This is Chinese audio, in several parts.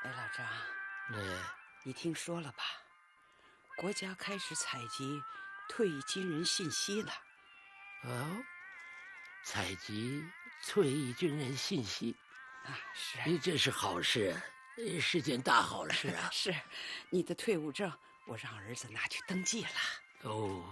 哎，老张， 哎， 你听说了吧？国家开始采集退役军人信息了。 哦，采集退役军人信息， 是这是好事，是件大好事啊！ 是，你的退伍证我让儿子拿去登记了。 哦，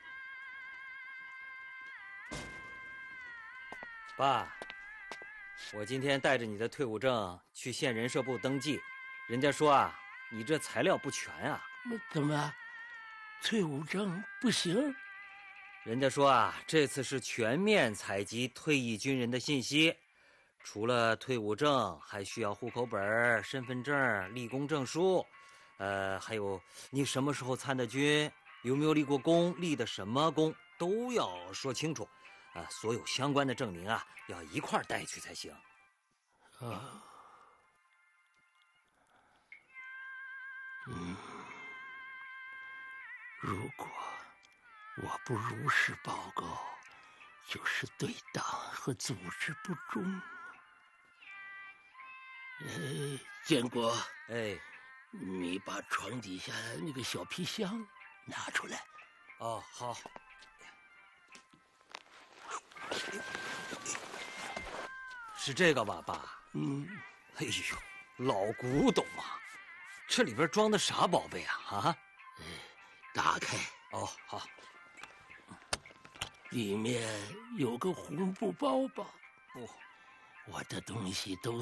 爸，我今天带着你的退伍证去县人社部登记，人家说啊，你这材料不全啊。 怎么，退伍证不行？ 人家说啊，这次是全面采集退役军人的信息，除了退伍证，还需要户口本、身份证、立功证书，还有你什么时候参的军，有没有立过功，立的什么功，都要说清楚。所有相关的证明啊，要一块带去才行。 啊，如果我不如实报告，就是对党和组织不忠。建国，你把床底下那个小皮箱拿出来。 哦，好。是这个吧，爸？哎呦，老古董啊！这里边装的啥宝贝啊？啊？ 打开。 哦，好。 里面有个红布包吧？ 不， 我的东西都